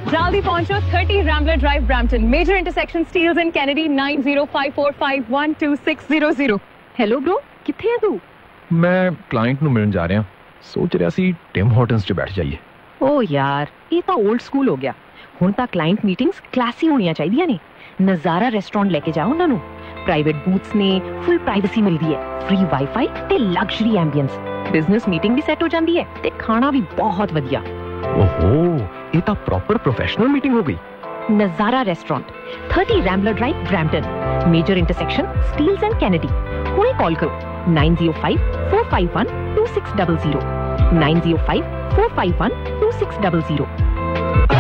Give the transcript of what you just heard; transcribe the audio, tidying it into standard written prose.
जल्दी पहुंचो 30 Rambler drive Brampton major intersection steels and Kennedy 9054512600 hello bro किथे है तू मैं क्लाइंट ਨੂੰ ਮਿਲਣ ਜਾ ਰਿਹਾ ਸੋਚ ਰਿਹਾ ਸੀ ਟਿਮ ਹਾਰਟਨਸ 'ਚ ਬੈਠ ਜਾਈਏ ਓ ਯਾਰ ਇਹ ਤਾਂ 올ਡ ਸਕੂਲ ਹੋ ਗਿਆ ਹੁਣ ਤਾਂ ਕਲਾਇੰਟ ਮੀਟਿੰਗਸ ਕਲਾਸੀ ਹੋਣੀਆਂ ਚਾਹੀਦੀਆਂ ਨੇ ਨਜ਼ਾਰਾ ਰੈਸਟੋਰੈਂਟ ਲੈ ਕੇ ਜਾਓ ਉਹਨਾਂ ਨੂੰ ਪ੍ਰਾਈਵੇਟ ਬੂਥਸ ਨੇ ਫੁੱਲ ਪ੍ਰਾਈਵੇਸੀ ਮਿਲਦੀ ਹੈ ਫ੍ਰੀ ਵਾਈਫਾਈ ਤੇ ਲਗਜ਼ਰੀ ਐਂਬੀਐਂਸ ਬਿਜ਼ਨਸ ਮੀਟਿੰਗ ਵੀ ਸੈੱਟ ਹੋ ਜਾਂਦੀ ਹੈ ਤੇ ਖਾਣਾ ਵੀ ਬਹੁਤ ਵਧੀਆ ਓਹੋ ਇਹ ਤਾਂ ਪ੍ਰੋਪਰ ਪ੍ਰੋਫੈਸ਼ਨਲ ਮੀਟਿੰਗ ਹੋ ਗਈ ਨਜ਼ਾਰਾ restaurant 30 ਰੈਂਬਲਰ drive Brampton major intersection Steeles and Kennedy ਹੁਣੇ ਕਾਲ ਕਰੋ 9054512600 9054512600